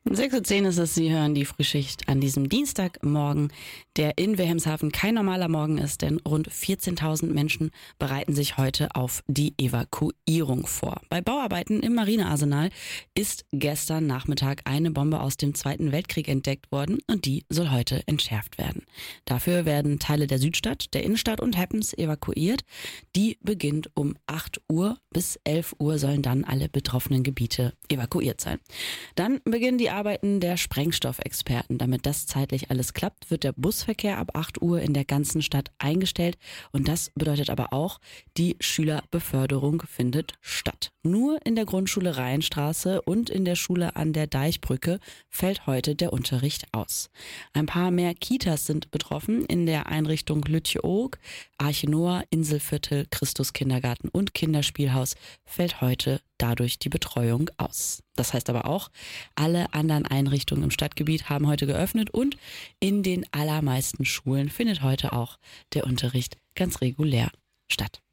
6:10 Uhr ist es, Sie hören die Frühschicht an diesem Dienstagmorgen, der in Wilhelmshaven kein normaler Morgen ist, denn rund 14.000 Menschen bereiten sich heute auf die Evakuierung vor. Bei Bauarbeiten im Marinearsenal ist gestern Nachmittag eine Bombe aus dem Zweiten Weltkrieg entdeckt worden und die soll heute entschärft werden. Dafür werden Teile der Südstadt, der Innenstadt und Happens evakuiert. Die beginnt um 8 Uhr. Bis 11 Uhr sollen dann alle betroffenen Gebiete evakuiert sein. Dann beginnen die Arbeiten der Sprengstoffexperten. Damit das zeitlich alles klappt, wird der Busverkehr ab 8 Uhr in der ganzen Stadt eingestellt. Und das bedeutet aber auch, die Schülerbeförderung findet statt. Nur in der Grundschule Rheinstraße und in der Schule an der Deichbrücke fällt heute der Unterricht aus. Ein paar mehr Kitas sind betroffen. In der Einrichtung Lütjeoog, Arche Noah, Inselviertel, Christuskindergarten und Kinderspielhaus fällt heute dadurch die Betreuung aus. Das heißt aber auch, alle anderen Einrichtungen im Stadtgebiet haben heute geöffnet und in den allermeisten Schulen findet heute auch der Unterricht ganz regulär statt.